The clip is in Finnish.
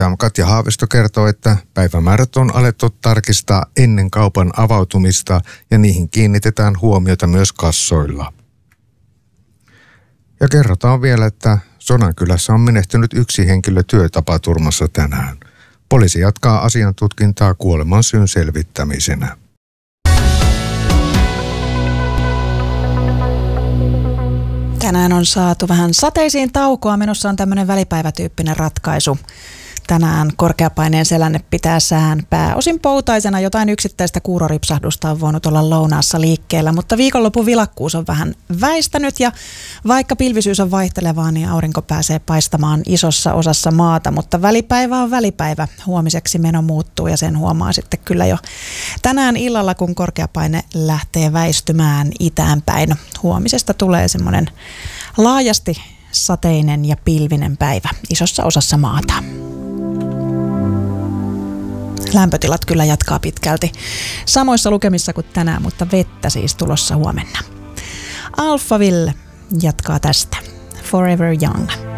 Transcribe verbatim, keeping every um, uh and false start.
Katja Haavisto kertoo, että päivämäärät on alettu tarkistaa ennen kaupan avautumista ja niihin kiinnitetään huomiota myös kassoilla. Ja kerrotaan vielä, että Sodankylässä on menehtynyt yksi henkilö työtapaturmassa tänään. Poliisi jatkaa asiantutkintaa kuoleman syyn selvittämisenä. Tänään on saatu vähän sateisiin taukoa. Menossa on tämmöinen välipäivätyyppinen ratkaisu. Tänään korkeapaineen selänne pitää sään pääosin poutaisena. Jotain yksittäistä kuuroripsahdusta on voinut olla lounaassa liikkeellä, mutta viikonlopun vilakkuus on vähän väistänyt ja vaikka pilvisyys on vaihtelevaa, niin aurinko pääsee paistamaan isossa osassa maata, mutta välipäivä on välipäivä. Huomiseksi meno muuttuu ja sen huomaa sitten kyllä jo tänään illalla, kun korkeapaine lähtee väistymään itään päin. Huomisesta tulee semmoinen laajasti sateinen ja pilvinen päivä isossa osassa maata. Lämpötilat kyllä jatkaa pitkälti samoissa lukemissa kuin tänään, mutta vettä siis tulossa huomenna. Alphaville jatkaa tästä. Forever Young.